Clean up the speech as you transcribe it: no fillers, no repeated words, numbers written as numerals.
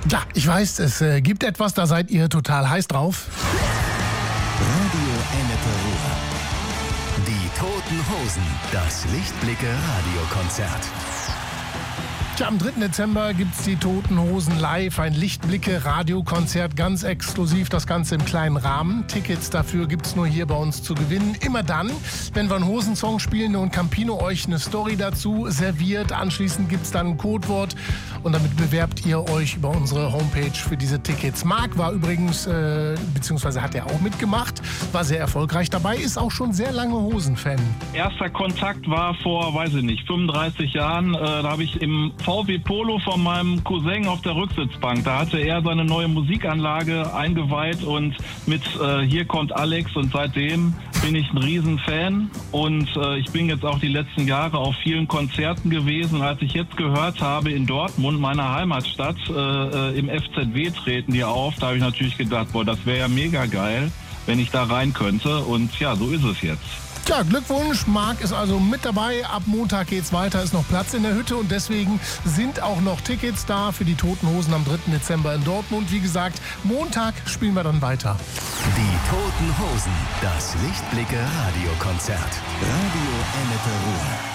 Ja, ich weiß, es gibt etwas, da seid ihr total heiß drauf. Radio Ennepe Ruhr. Die Toten Hosen, das Lichtblicke-Radiokonzert. Tja, am 3. Dezember gibt's die Toten Hosen live, ein Lichtblicke-Radiokonzert, ganz exklusiv, das Ganze im kleinen Rahmen. Tickets dafür gibt's nur hier bei uns zu gewinnen. Immer dann, wenn wir einen Hosensong spielen und Campino euch eine Story dazu serviert. Anschließend gibt's dann ein Codewort und damit bewerbt ihr euch über unsere Homepage für diese Tickets. Marc war übrigens, beziehungsweise hat er auch mitgemacht, war sehr erfolgreich dabei, ist auch schon sehr lange Hosen-Fan. Erster Kontakt war vor, 35 Jahren. Da habe ich im VW Polo von meinem Cousin auf der Rücksitzbank. Da hatte er seine neue Musikanlage eingeweiht und mit Hier kommt Alex, und seitdem bin ich ein Riesenfan und ich bin jetzt auch die letzten Jahre auf vielen Konzerten gewesen. Als ich jetzt gehört habe, in Dortmund, meiner Heimatstadt, im FZW treten die auf, da habe ich natürlich gedacht, boah, das wäre ja mega geil, wenn ich da rein könnte, und ja, so ist es jetzt. Tja, Glückwunsch, Marc ist also mit dabei. Ab Montag geht's weiter, ist noch Platz in der Hütte und deswegen sind auch noch Tickets da für die Toten Hosen am 3. Dezember in Dortmund. Wie gesagt, Montag spielen wir dann weiter. Die Toten Hosen, das Lichtblicke-Radiokonzert. Radio Ennepe Ruhr.